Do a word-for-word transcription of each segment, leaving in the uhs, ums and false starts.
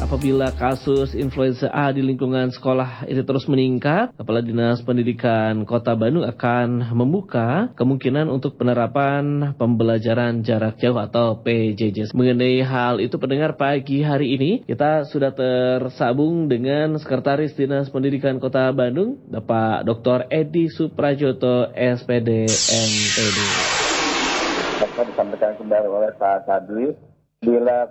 apabila kasus influenza A di lingkungan sekolah ini terus meningkat, Kepala Dinas Pendidikan Kota Bandung akan membuka kemungkinan untuk penerapan pembelajaran jarak jauh atau P J J. Mengenai hal itu, pendengar, pagi hari ini kita sudah tersambung dengan Sekretaris Dinas Pendidikan Kota Bandung, Bapak Doktor Edi Suprajoto, S P D M P D. Dapat disampaikan kembali oleh Pak Kadri, bila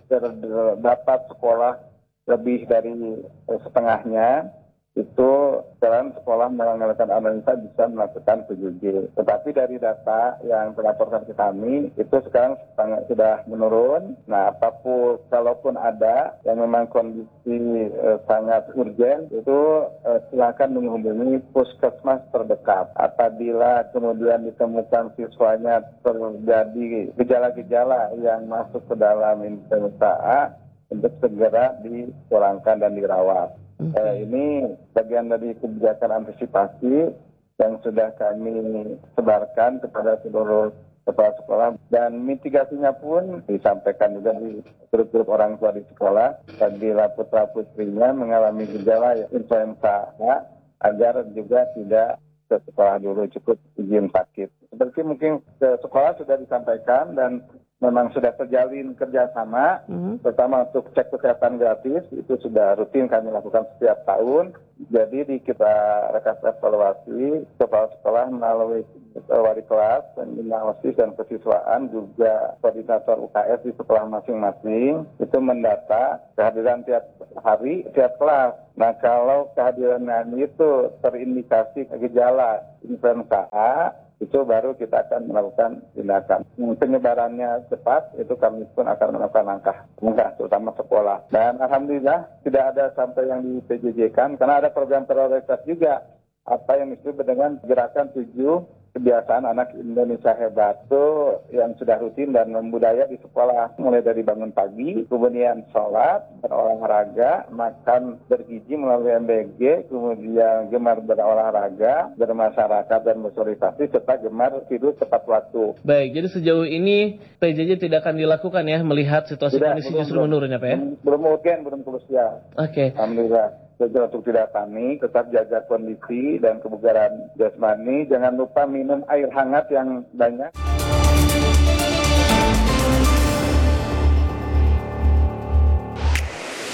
terdapat sekolah lebih dari setengahnya, itu sekarang sekolah melakukan analisa bisa melakukan P J J. Tetapi dari data yang dilaporkan ke kami, itu sekarang sangat sudah menurun. Nah, apapun, kalaupun ada yang memang kondisi eh, sangat urgen, itu eh, silakan menghubungi puskesmas terdekat. Apabila kemudian ditemukan siswanya terjadi gejala-gejala yang masuk ke dalam influenza A, untuk segera dipulangkan dan dirawat. Okay. Eh, ini bagian dari kebijakan antisipasi yang sudah kami sebarkan kepada seluruh kepala sekolah, dan mitigasinya pun disampaikan juga di grup-grup orang tua di sekolah bagi putra-putrinya mengalami gejala influenza A, agar juga tidak ke sekolah dulu, cukup izin sakit. Seperti mungkin ke sekolah sudah disampaikan dan memang sudah terjalin kerjasama, mm-hmm. terutama untuk cek kesehatan gratis, itu sudah rutin kami lakukan setiap tahun. Jadi di kita rekas evaluasi, kepala sekolah melalui wali kelas, pembina OSIS dan kesiswaan, juga koordinator U K S di sekolah masing-masing, itu mendata kehadiran tiap hari, tiap kelas. Nah, kalau kehadiran itu terindikasi gejala influenza A, itu baru kita akan melakukan tindakan. Penyebarannya cepat, itu kami pun akan melakukan langkah, langkah terutama sekolah. Dan alhamdulillah tidak ada sampai yang di P J J-kan, karena ada program prioritas juga, apa yang disebut dengan gerakan tujuh kebiasaan anak Indonesia hebat, itu yang sudah rutin dan membudaya di sekolah, mulai dari bangun pagi, kemudian sholat, berolahraga, makan bergizi melalui M B G, kemudian gemar berolahraga, bermasyarakat dan bersosialisasi, serta gemar tidur tepat waktu. Baik, jadi sejauh ini P J J tidak akan dilakukan ya, melihat situasi tidak, kondisi belum, justru belum, menurun ya Pak ya? Belum mungkin, belum krusial. Oke. Okay. Alhamdulillah. Jadi untuk tidak panik, tetap jaga kondisi dan kebugaran jasmani. Jangan lupa minum air hangat yang banyak.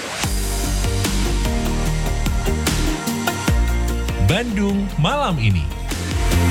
Bandung Malam Ini.